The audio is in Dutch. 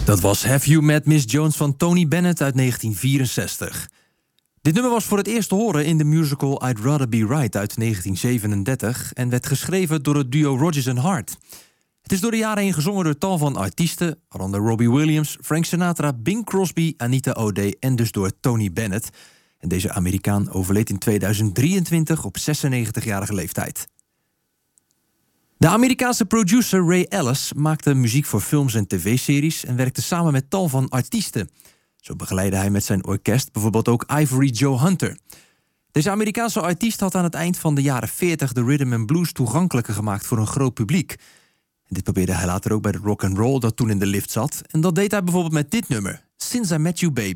Dat was Have You Met Miss Jones van Tony Bennett uit 1964. Dit nummer was voor het eerst te horen in de musical I'd Rather Be Right uit 1937... en werd geschreven door het duo Rodgers & Hart. Het is door de jaren heen gezongen door tal van artiesten, waaronder Robbie Williams, Frank Sinatra, Bing Crosby, Anita O'Day en dus door Tony Bennett. En deze Amerikaan overleed in 2023 op 96-jarige leeftijd. De Amerikaanse producer Ray Ellis maakte muziek voor films en tv-series en werkte samen met tal van artiesten. Zo begeleidde hij met zijn orkest bijvoorbeeld ook Ivory Joe Hunter. Deze Amerikaanse artiest had aan het eind van de jaren 40 de rhythm and blues toegankelijker gemaakt voor een groot publiek. En dit probeerde hij later ook bij de rock and roll dat toen in de lift zat. En dat deed hij bijvoorbeeld met dit nummer, Since I Met You Baby.